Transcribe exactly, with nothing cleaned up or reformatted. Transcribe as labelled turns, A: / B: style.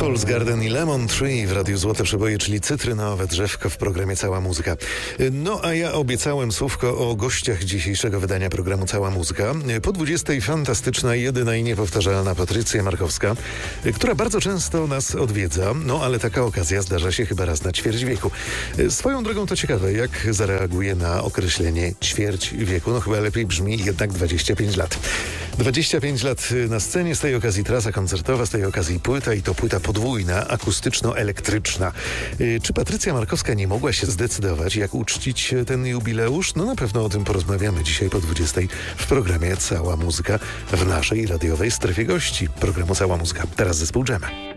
A: Fool's Garden i Lemon Tree w Radiu Złote Przeboje, czyli cytrynowe drzewko w programie Cała Muzyka. No a ja obiecałem słówko o gościach dzisiejszego wydania programu Cała Muzyka. Po dwudziestej fantastyczna, jedyna i niepowtarzalna Patrycja Markowska, która bardzo często nas odwiedza, no ale taka okazja zdarza się chyba raz na ćwierć wieku. Swoją drogą to ciekawe, jak zareaguje na określenie ćwierć wieku. No chyba lepiej brzmi jednak dwadzieścia pięć lat. dwadzieścia pięć lat na scenie, z tej okazji trasa koncertowa, z tej okazji płyta i to płyta podwójna, akustyczno-elektryczna. Czy Patrycja Markowska nie mogła się zdecydować, jak uczcić ten jubileusz? No na pewno o tym porozmawiamy dzisiaj po dwudziestej w programie Cała Muzyka w naszej radiowej strefie gości programu Cała Muzyka. Teraz zespół Dżema.